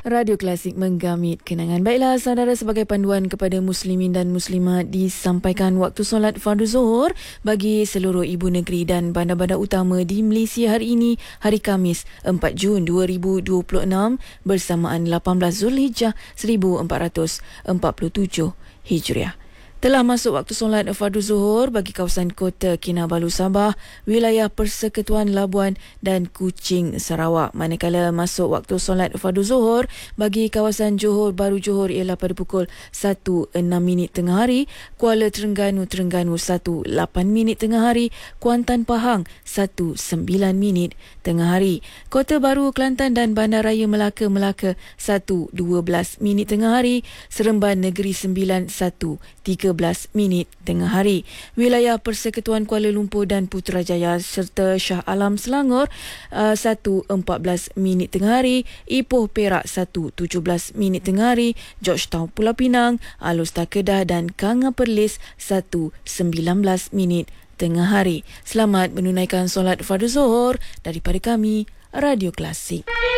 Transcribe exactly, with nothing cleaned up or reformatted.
Radio Klasik menggamit kenangan. Baiklah saudara, sebagai panduan kepada muslimin dan muslimat, disampaikan waktu solat fardu zuhur bagi seluruh ibu negeri dan bandar-bandar utama di Malaysia hari ini, hari Khamis empat Jun dua ribu dua puluh enam bersamaan lapan belas Zulhijjah seribu empat ratus empat puluh tujuh Hijriah. Telah masuk waktu solat fardu zuhur bagi kawasan Kota Kinabalu Sabah, wilayah Persekutuan Labuan dan Kuching Sarawak. Manakala masuk waktu solat fardu zuhur bagi kawasan Johor Bahru Johor ialah pada pukul satu enam minit tengah hari, Kuala Terengganu Terengganu satu lapan minit tengah hari, Kuantan Pahang satu sembilan minit tengah hari, Kota Baru Kelantan dan Bandaraya Melaka Melaka satu dua belas minit tengah hari, Seremban Negeri Sembilan satu tiga belas minit tengah hari, wilayah Persekutuan Kuala Lumpur dan Putrajaya serta Shah Alam Selangor uh, satu empat belas minit tengah hari, Ipoh Perak satu tujuh belas minit tengah hari, Georgetown Pulau Pinang, Alor Kedah dan Kanga Perlis satu sembilan belas minit tengah hari. Selamat menunaikan solat fardu zuhur daripada kami, Radio Klasik.